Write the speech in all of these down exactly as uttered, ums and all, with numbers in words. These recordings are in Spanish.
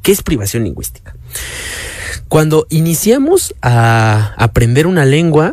¿Qué es privación lingüística? Cuando iniciamos a aprender una lengua,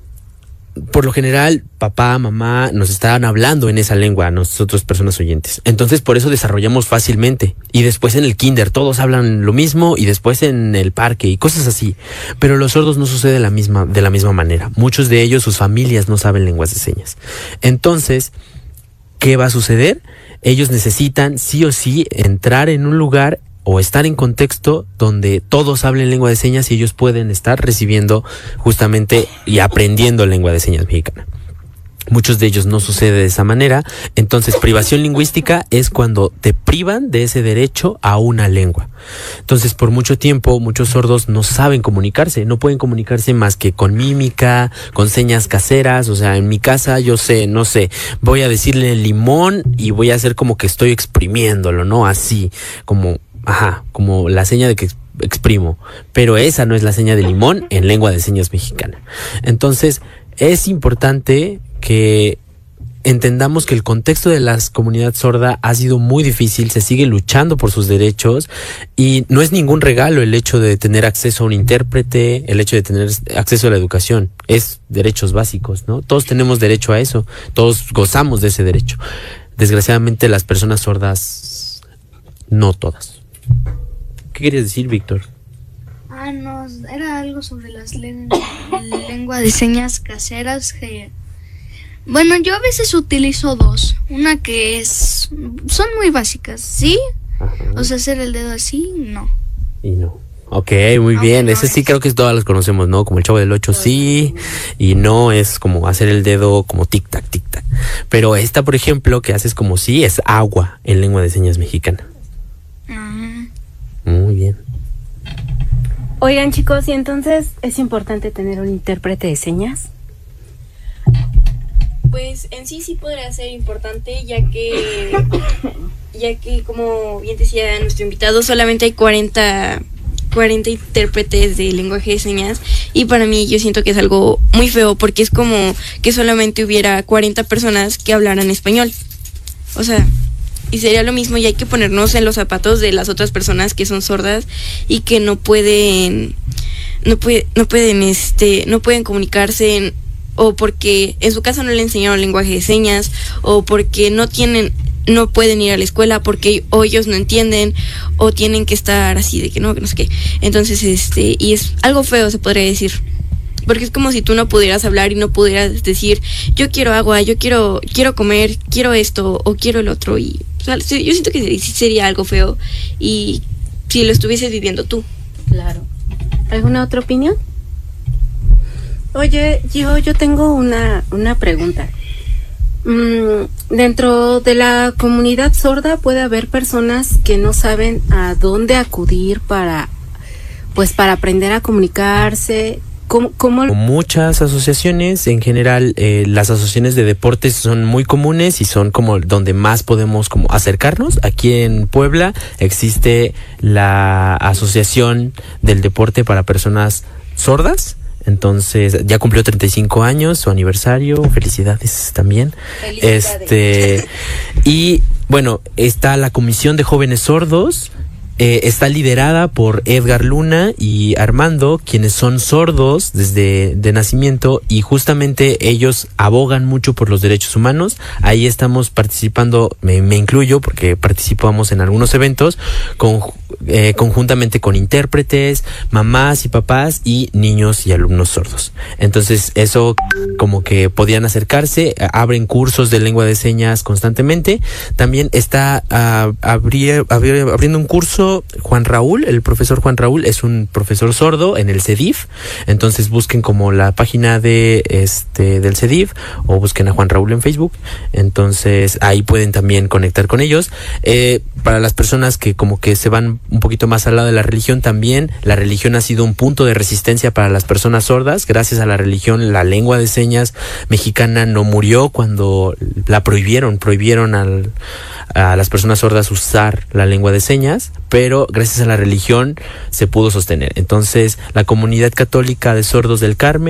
por lo general, papá, mamá nos estaban hablando en esa lengua, a nosotros personas oyentes. Entonces, por eso desarrollamos fácilmente. Y después en el kinder todos hablan lo mismo, y después en el parque y cosas así. Pero los sordos no sucede de la misma, de la misma manera. Muchos de ellos, sus familias no saben lenguas de señas. Entonces, ¿qué va a suceder? Ellos necesitan sí o sí entrar en un lugar o estar en contexto donde todos hablen lengua de señas y ellos pueden estar recibiendo justamente y aprendiendo lengua de señas mexicana. Muchos de ellos no sucede de esa manera. Entonces, privación lingüística es cuando te privan de ese derecho a una lengua. Entonces, por mucho tiempo, muchos sordos no saben comunicarse, no pueden comunicarse más que con mímica, con señas caseras. O sea, en mi casa yo sé, no sé, voy a decirle limón y voy a hacer como que estoy exprimiéndolo, ¿no? Así, como, ajá, como la seña de que exprimo. Pero esa no es la seña de limón en lengua de señas mexicana. Entonces, es importante que entendamos que el contexto de la comunidad sorda ha sido muy difícil, se sigue luchando por sus derechos y no es ningún regalo el hecho de tener acceso a un intérprete, el hecho de tener acceso a la educación, es derechos básicos, ¿no? Todos tenemos derecho a eso, todos gozamos de ese derecho. Desgraciadamente las personas sordas, no todas. ¿Qué querías decir, Víctor? Ah, no, era algo sobre las len- lengua de señas caseras que... Bueno, yo a veces utilizo dos. Una que es... Son muy básicas, ¿sí? Ajá. O sea, hacer el dedo así, no. Y no. Ok, muy Ah, bien. bueno, Ese sí es- creo que todas las conocemos, ¿no? Como el Chavo del Ocho, sí. Y no es como hacer el dedo como tic-tac, tic-tac. Pero esta, por ejemplo, que haces como sí, es agua en lengua de señas mexicana. Ajá. Muy bien. Oigan, chicos, ¿y entonces es importante tener un intérprete de señas? Pues en sí sí podría ser importante, ya que ya que como bien decía nuestro invitado, solamente hay cuarenta intérpretes de lenguaje de señas, y para mí yo siento que es algo muy feo, porque es como que solamente hubiera cuarenta personas que hablaran español. O sea, y sería lo mismo, y hay que ponernos en los zapatos de las otras personas que son sordas y que no pueden no puede, no pueden este no pueden comunicarse en, o porque en su casa no le enseñaron lenguaje de señas, o porque no tienen, no pueden ir a la escuela porque o ellos no entienden, o tienen que estar así de que no, que no sé qué. Entonces, este, y es algo feo, se podría decir. Porque es como si tú no pudieras hablar y no pudieras decir, yo quiero agua, yo quiero, quiero comer, quiero esto, o quiero el otro. Y o sea, yo siento que sí sería algo feo, y si lo estuvieses viviendo tú. Claro. ¿Alguna otra opinión? Oye, yo, yo tengo una, una pregunta. Mm, dentro de la comunidad sorda puede haber personas que no saben a dónde acudir para, pues, para aprender a comunicarse. ¿Cómo, cómo? Muchas asociaciones, en general, eh, las asociaciones de deportes son muy comunes y son como donde más podemos como acercarnos. Aquí en Puebla existe la Asociación del Deporte para Personas Sordas. Entonces, ya cumplió treinta y cinco años, su aniversario, felicidades también. Felicidades. Este, y bueno, está la Comisión de Jóvenes Sordos, eh, está liderada por Edgar Luna y Armando, quienes son sordos desde de nacimiento, y justamente ellos abogan mucho por los derechos humanos. Ahí estamos participando, me, me incluyo porque participamos en algunos eventos con, eh, conjuntamente con intérpretes, mamás y papás y niños y alumnos sordos. Entonces eso como que podían acercarse, abren cursos de lengua de señas constantemente. También está uh, abri- abri- abriendo un curso Juan Raúl, el profesor Juan Raúl es un profesor sordo en el CEDIF. Entonces busquen como la página de este del CEDIF o busquen a Juan Raúl en Facebook. Entonces ahí pueden también conectar con ellos. Eh, para las personas que como que se van un poquito más al lado de la religión, también la religión ha sido un punto de resistencia para las personas sordas. Gracias a la religión, la lengua de señas mexicana no murió cuando la prohibieron, prohibieron al, a las personas sordas usar la lengua de señas, pero gracias a la religión se pudo sostener. Entonces, la comunidad católica de sordos del Carmen